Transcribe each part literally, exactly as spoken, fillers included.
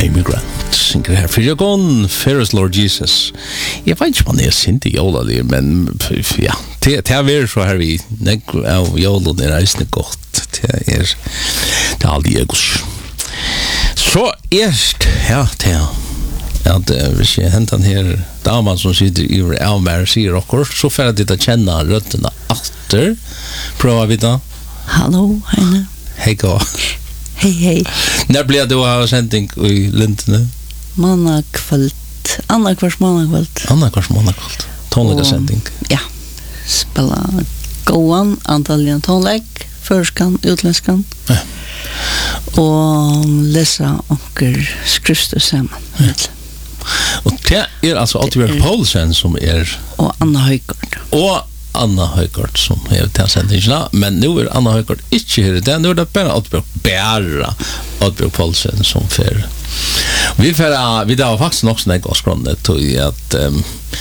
Amy Grant synger her. For jeg går Ferris Lord Jesus. Jeg vet ikke om han er sint i jola der, men ja, det er vi så her vi nekk av jola der er ikke godt. Det er det er aldri jeg gos. Så erst, ja, det er at hvis jeg hentan her damen som sitter i avmær sier okkur, så får jeg ditt å kjenne røttene atter. Prøv vi da. Hallo, Heine. Hei, gå. Hei, hei. Når blir du av sending i Lintene? Mannakvalt. Annakvars mannakvalt. Annakvars mannakvalt. Tonlega sending. Ja. Spela gåan, antalligen tonlegg, førskan, utlenskan. Ja. Og lesa onker skrifter sammen. Ja. Og det er altså Oddbjørg Poulsen som er... Og Anna Høygård. Og Anna Høygård som er til sendingene, men nå er Anna Høygård ikke her i det, nå er det bare Oddbjørg, bare Oddbjørg Poulsen som fer. Vi fer, vi da var faktisk nok sånn jeg går skrånne til at um,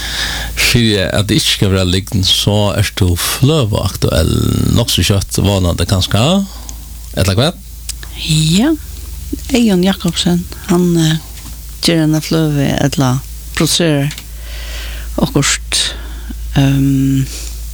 at det ikke skal være liggende, så er det fløv og aktuell, nok så kjøtt vanende kanskje, eller hva? Ja, Egon Jakobsen, han uh, gjør en fløv eller produserer akkurat um,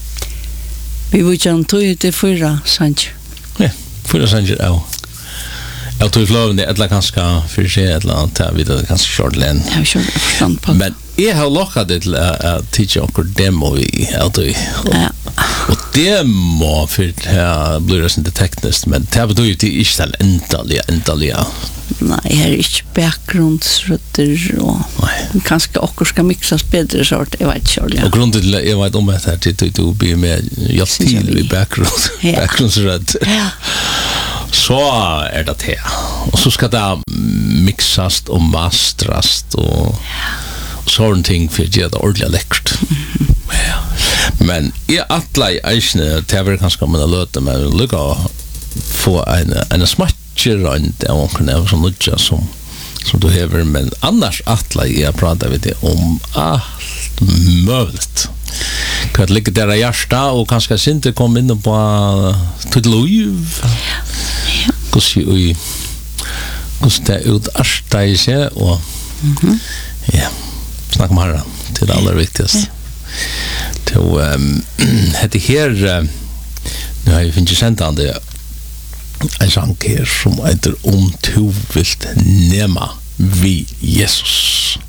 vi vil ikke tog til fyra sanger. Ja, fyra sanger er jo. Jeg tog fløvende et eller kanskje for seg et eller annet, jeg vet det kanskje kjørt len. Jeg har kjørt forstand på det. Men jeg har lokket det til å tidsje okkur demo i Altøy. Ja. Og demo for det blir det ikke teknisk, men det betyr jo til ikke til endelige, endelige. Nei, jeg har ikke bakgrunnsrøtter, og Nei. Kanskje okkur skal mixas bedre sort, jeg vet ikke. Ja. Og grunnen til jeg vet om det her, til du blir med hjelp til i bakgrunn, ja. Bakgrunnsrøtter. Ja. Så er det det. Og så skal det mixas og mastras og, og sånne ting for å gjøre det ordentlig lekkert. Mm-hmm. Ja. Men jeg atler i eisene, det er kanskje om en løte, men jeg lykker å få en, en smatcherrønt av omkring av sånn nødja som, som du hever, men annars atler jeg prater vi det om alt mulig. Hva det ligger der av hjertet, og kanskje jeg synes det kom inn på Tudloiv. Ja. Hvordan vi hvordan det er utarsta i seg og mm-hmm. ja, snakk om herren til det aller viktigste. Ja. Til um, hette her uh, nå har jeg finnet sendt han det en sang her som heter Om du vilt nema vi Jesus.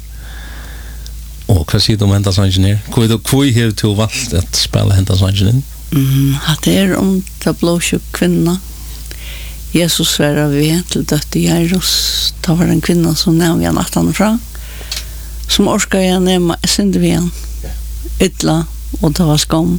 Og hva sier du om hentas sangen her? Hvor har du valgt at spille hentas sangen inn? Mm, det er om det blåsjuk kvinna. Jesus var vi til døtt i Jairus. Det var en kvinna som nevnte han at han fra. Som orska jeg nema, jeg synte vi han. Ytla, og det var skam.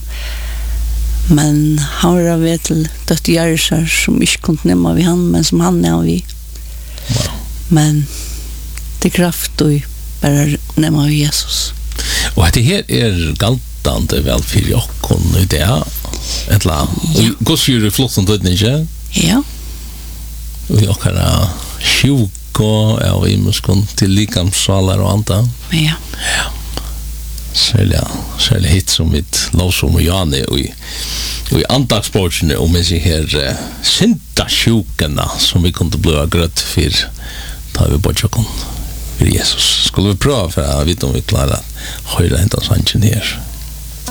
Men han var vi til døtt i Jairus som ikke kunne nema vi han, men som han nevnte vi. Wow. Men det kraft og bare nema vi Jesus. Og dette her er galtande vel for jokken i det, et eller annet. Gå sier du flott som døtten, ikke? Ja. Vi åker sjuk og ja, vi må til likamsalar og anta. Ja. Ja. Særlig, særlig hit som mitt lovsom og Jani og i, og i andagsbordsene og med seg her uh, synda sjukene som vi kunne bli grøtt for da vi bort sjokken for Jesus. Skulle vi prøve for å vite om vi klarer å høre hentas sannsyn her?